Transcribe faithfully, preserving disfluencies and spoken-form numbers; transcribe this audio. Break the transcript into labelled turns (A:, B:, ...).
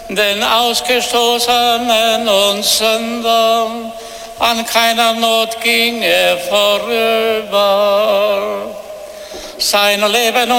A: den Ausgestoßenen und Sündern. An keiner Not ging er vorüber. Sein Leben